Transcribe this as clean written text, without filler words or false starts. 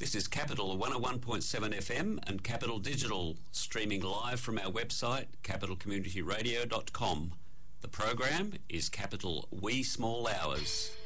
This is Capital 101.7 FM and Capital Digital, streaming live from our website, capitalcommunityradio.com. The program is Capital Wee Small Hours.